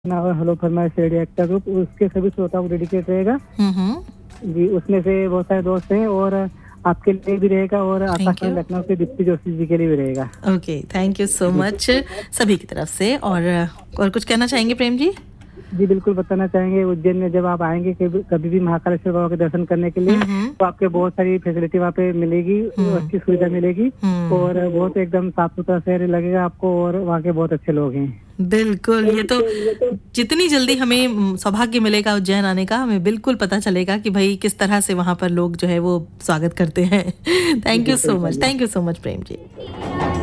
और हेलो फरमाइश radio actor group उसके सभी श्रोताओं को डेडिकेट रहेगा। जी, उसमें से बहुत सारे दोस्त हैं और आपके लिए भी रहेगा और थैंक आकाशवाणी यू। लखनऊ के दीप्ति जोशी जी के लिए भी रहेगा। Okay, thank you so ji. Much सभी की तरफ से। और कुछ कहना चाहेंगे प्रेम जी? जी, बिल्कुल बताना चाहेंगे उज्जैन में जब आप आएँगे कभी कभी भी महाकालेश्वर बाबा के दर्शन करने के लिए, हुँ। तो आपको बहुत सारी फैसिलिटी वहाँ पे मिलेगी, हुँ। अच्छी सुविधा मिलेगी हुँ। और बहुत एकदम साफ-सुथरा शहर लगेगा आपको और वहाँ के बहुत अच्छे लोग हैं। बिल्कुल, ये तो जितनी जल्दी हमें सौभाग्य मिलेगा उज्जैन आने का, हमें बिल्कुल पता चलेगा कि भई किस तरह से वहाँ पर लोग जो है वो स्वागत करते हैं। जी, थैंक यू बिल्कुल सो मच, बताइए। Thank you so much Prem ji.